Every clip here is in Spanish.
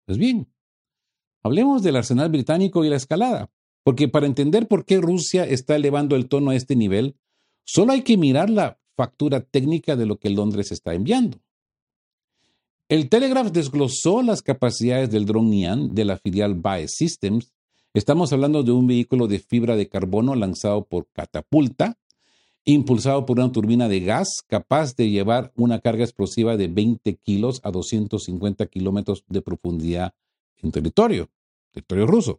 Pues bien, hablemos del arsenal británico y la escalada, porque para entender por qué Rusia está elevando el tono a este nivel, solo hay que mirar la factura técnica de lo que Londres está enviando. El Telegraph desglosó las capacidades del dron Ian de la filial BAE Systems. Estamos hablando de un vehículo de fibra de carbono lanzado por catapulta, impulsado por una turbina de gas capaz de llevar una carga explosiva de 20 kilos a 250 kilómetros de profundidad en territorio ruso.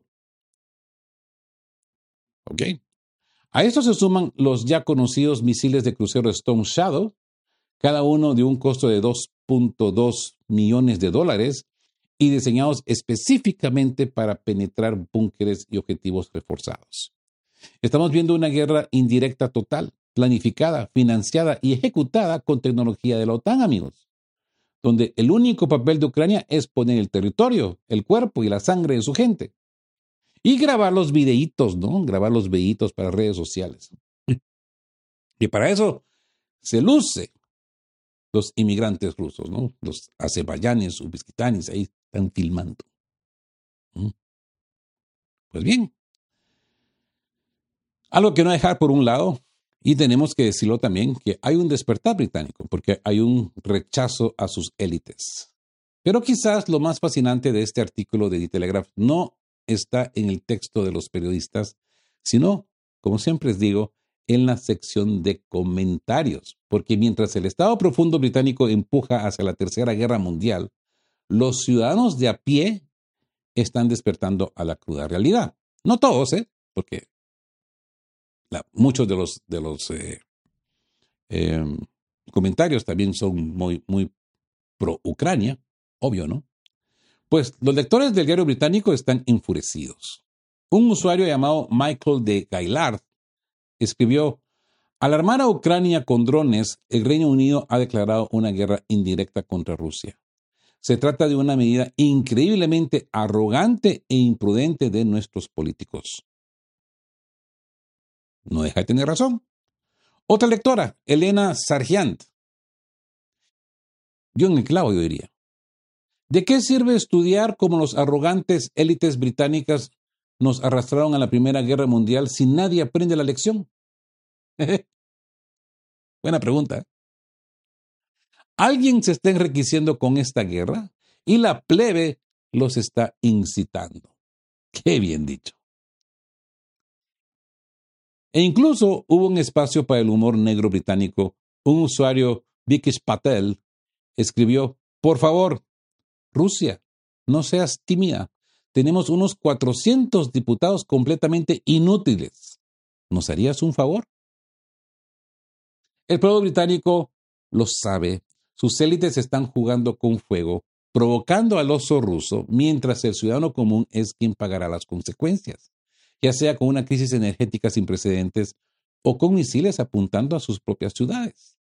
¿Ok? A esto se suman los ya conocidos misiles de crucero Storm Shadow, cada uno de un costo de $2.2 millones y diseñados específicamente para penetrar búnkeres y objetivos reforzados. Estamos viendo una guerra indirecta total, planificada, financiada y ejecutada con tecnología de la OTAN, amigos, donde el único papel de Ucrania es poner el territorio, el cuerpo y la sangre de su gente. Y grabar los videitos, ¿no? Grabar los videitos para redes sociales. Y para eso se luce los inmigrantes rusos, ¿no? Los azerbaiyanes, uzbekistanes, ahí están filmando. Pues bien, algo que no dejar por un lado, y tenemos que decirlo también, que hay un despertar británico, porque hay un rechazo a sus élites. Pero quizás lo más fascinante de este artículo de The Telegraph no está en el texto de los periodistas, sino, como siempre les digo, en la sección de comentarios, porque mientras el Estado profundo británico empuja hacia la Tercera Guerra Mundial, los ciudadanos de a pie están despertando a la cruda realidad. No todos, porque muchos de los comentarios también son muy, muy pro Ucrania, obvio, ¿no? Pues los lectores del diario británico están enfurecidos. Un usuario llamado Michael de Gaillard escribió: al armar a Ucrania con drones, el Reino Unido ha declarado una guerra indirecta contra Rusia. Se trata de una medida increíblemente arrogante e imprudente de nuestros políticos. No deja de tener razón. Otra lectora, Elena Sargent, yo en el clavo, yo diría. ¿De qué sirve estudiar cómo los arrogantes élites británicas nos arrastraron a la Primera Guerra Mundial si nadie aprende la lección? Buena pregunta. Alguien se está enriqueciendo con esta guerra y la plebe los está incitando. Qué bien dicho. E incluso hubo un espacio para el humor negro británico. Un usuario, Vikesh Patel, escribió: por favor, Rusia, no seas tímida. Tenemos unos 400 diputados completamente inútiles. ¿Nos harías un favor? El pueblo británico lo sabe. Sus élites están jugando con fuego, provocando al oso ruso, mientras el ciudadano común es quien pagará las consecuencias, ya sea con una crisis energética sin precedentes o con misiles apuntando a sus propias ciudades.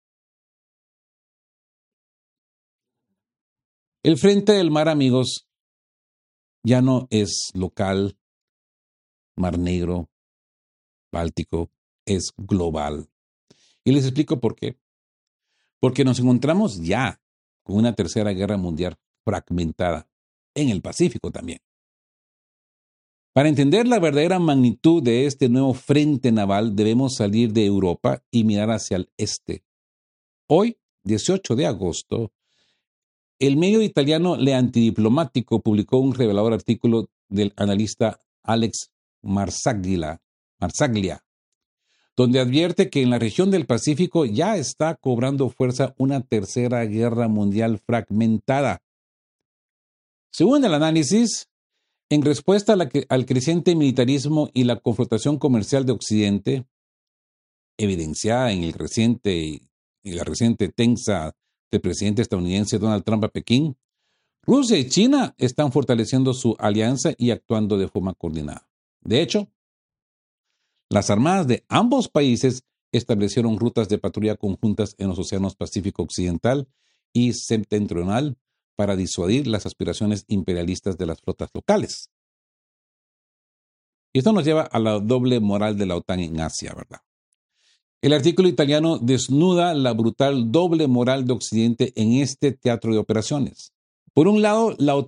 El frente del mar, amigos, ya no es local, Mar Negro, Báltico, es global. Y les explico por qué. Porque nos encontramos ya con una tercera guerra mundial fragmentada, en el Pacífico también. Para entender la verdadera magnitud de este nuevo frente naval, debemos salir de Europa y mirar hacia el este. Hoy, 18 de agosto, el medio italiano Le Antidiplomático publicó un revelador artículo del analista Alex Marsaglia, donde advierte que en la región del Pacífico ya está cobrando fuerza una tercera guerra mundial fragmentada. Según el análisis, en respuesta al creciente militarismo y la confrontación comercial de Occidente, evidenciada en la reciente tensa del presidente estadounidense Donald Trump a Pekín, Rusia y China están fortaleciendo su alianza y actuando de forma coordinada. De hecho, las armadas de ambos países establecieron rutas de patrulla conjuntas en los océanos Pacífico Occidental y Septentrional para disuadir las aspiraciones imperialistas de las flotas locales. Y esto nos lleva a la doble moral de la OTAN en Asia, ¿verdad? El artículo italiano desnuda la brutal doble moral de Occidente en este teatro de operaciones. Por un lado, la OTAN